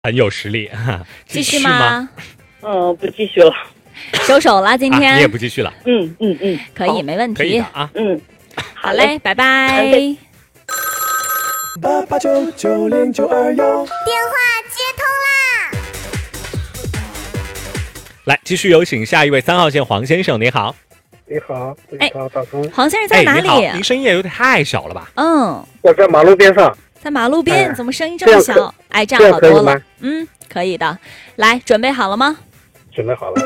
很有实力。 继续吗？ 不继续了。 收手了，今天、 你也不继续了。 可以，没问题。 可以的啊。 好嘞，拜拜。 88990921， 电话接通啦！ 来，继续有请下一位3号线黄先生，你好。 你好，大叔。 黄先生在哪里？ 您声音也有点太小了吧？ 我在马路边上。 在马路边，怎么声音这么小？这样好多了。可以的。来，准备好了吗？ 准备好了。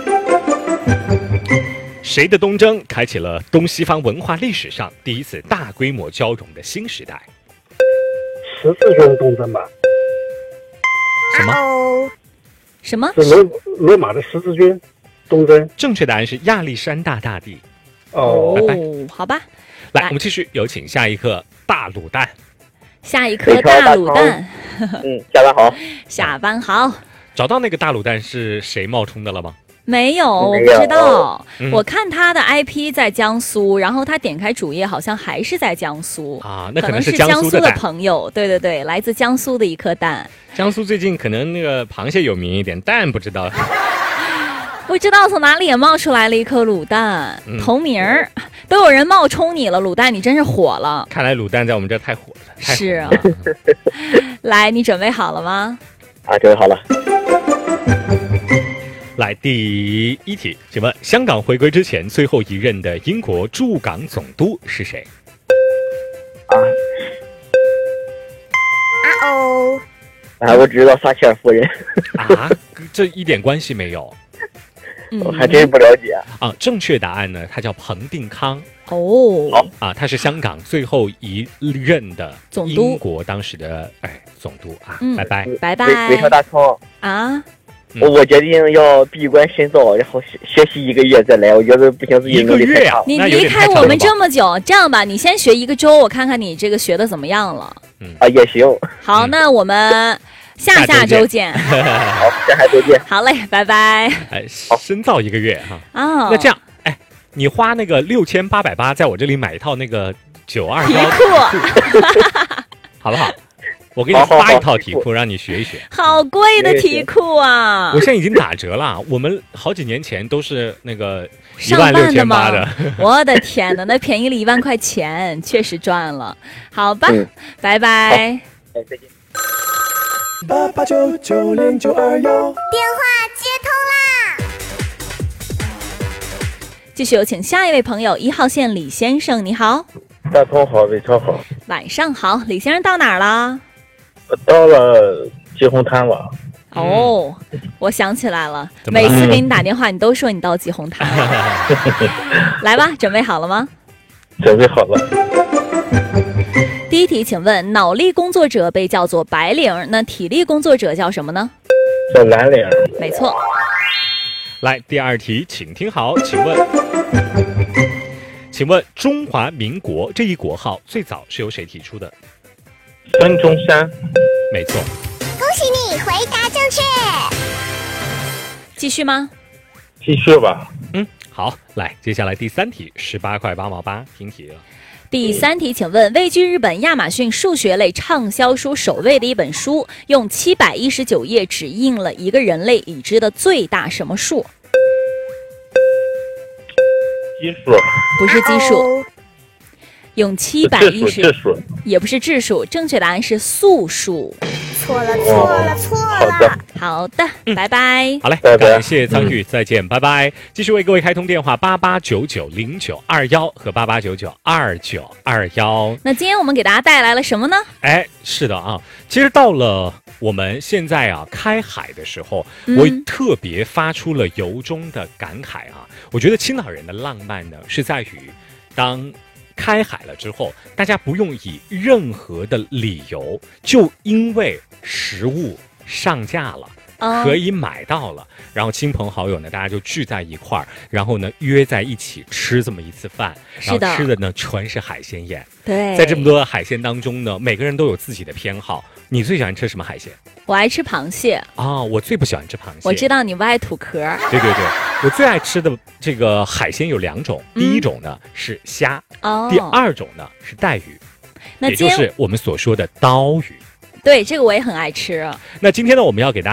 谁的东征开启了东西方文化历史上第一次大规模交融的新时代？ 十字军东征吧？ 什么？ 是罗马的十字军东征。 正确答案是亚历山大大帝。 拜拜。好吧。 来，我们继续有请下一颗大卤蛋。 下一颗大卤蛋。 下班好。 下班好。 找到那个大卤蛋是谁冒充的了吗？ 没有，我不知道。我看他的 IP 在江苏，然后他点开主页好像还是在江苏啊，那可能是江苏的朋友。对对，来自江苏的一颗蛋。 江苏最近可能那个螃蟹有名一点，蛋不知道。 不知道从哪里也冒出来了一颗卤蛋，同名儿都有人冒充你了，卤蛋你真是火了。 看来卤蛋在我们这儿太火了。 是啊。来，你准备好了吗？ 准备好了。 来，第一题，请问香港回归之前最后一任的英国驻港总督是谁？ 我只知道撒切尔夫人。 这一点关系没有。 我还真不了解正确答案呢，他叫彭定康。他是香港最后一任的英国当时的总督啊。拜拜拜拜。 韦小大聪我决定要闭关深造，然后学习1个月再来。我觉得不行，自己能力太差。 你离开我们这么久，这样吧，你先学1个周，我看看你这个学的怎么样了。 也行。 好，那我们下周见。 好，下周见。 好嘞，拜拜。 深造1个月哈。那这样，你花那个6880在我这里买一套那个921 题库， 好不好？我给你发一套题库，让你学一学。 好贵的题库啊！ 我现在已经打折了，我们好几年前都是那个16800的。 我的天哪，那便宜了1万块钱，确实赚了。好吧，拜拜。 再见。 88990921， 电话接通啦！ 继续有请下一位朋友，1号线李先生，你好。 大通好，伟超好。 晚上好，李先生到哪儿了？ 到了吉红滩了。 我想起来了，每次给你打电话，你都说你到吉红滩了。来吧，准备好了吗？ 准备好了。 第一题，请问脑力工作者被叫做白领，那体力工作者叫什么呢？ 叫蓝领。 没错。 来，第二题，请听好，请问中华民国这一国号最早是由谁提出的？ 孙中山。 没错。 恭喜你回答正确。 继续吗？ 继续吧。 好，来，接下来第3题，18块8毛8，听题了。 第3题，请问位居日本亚马逊数学类畅销书首位的一本书，用719页只印了一个人类已知的最大什么数？ 基数。 不是基数。用710 质数。 也不是质数，正确答案是素数。 错了。 好的，拜拜。 好嘞，感谢参与，再见，拜拜。继续为各位开通电话88990921和88992921。 那今天我们给大家带来了什么呢？ 是的啊，其实到了我们现在开海的时候，我特别发出了由衷的感慨啊。我觉得青岛人的浪漫呢，是在于当开海了之后，大家不用以任何的理由，就因为食物上架了，可以买到了，然后亲朋好友呢，大家就聚在一块儿，然后呢约在一起吃这么一次饭，然后吃的呢全是海鲜宴。 对， 在这么多的海鲜当中呢，每个人都有自己的偏好。你最喜欢吃什么海鲜？ 我爱吃螃蟹。 我最不喜欢吃螃蟹。 我知道你不爱吐壳。 对，我最爱吃的这个海鲜有2种，第一种呢是虾，第2种呢是带鱼，也就是我们所说的刀鱼。 对，这个我也很爱吃。 那今天呢，我们要给大家